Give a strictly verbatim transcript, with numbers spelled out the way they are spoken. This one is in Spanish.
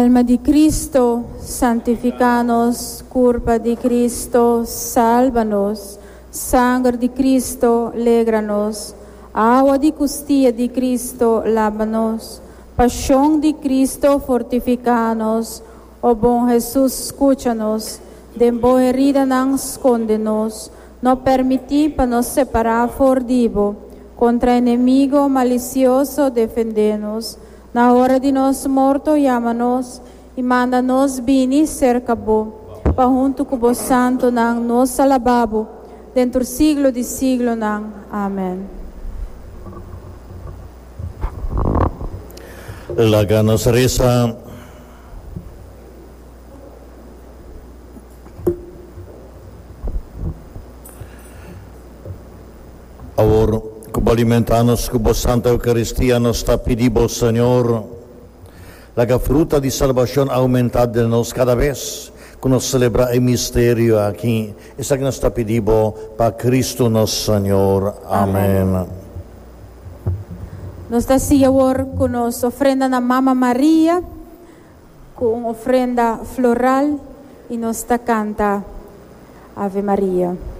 Alma di Cristo, santificanos, culpa di Cristo, sálvanos, sangre di Cristo, légranos, agua di costilla di Cristo, lávanos, pasión di Cristo, fortificanos, oh bom Jesús, escúchanos, de boa herida não esconde-nos, não permitir para nos separar fordivo, contra inimigo malicioso defender-nos, na hora de nosso morto chama-nos, e manda-nos bini cerca bo, para junto com o santo nang nos alababo, dentro do siglo de siglo nang. Amém. La que nos reza: Ahora, como alimentarnos con la Santa Eucaristía, nos está pidiendo, Señor, la que fruta de salvación aumentada de nos cada vez que nos celebra el misterio aquí. Esa que nos está pidiendo para Cristo nuestro Señor. Amén. Amén. Nos da Señor con nos ofrenda a Mamá María, con ofrenda floral, y nos da canta Ave María.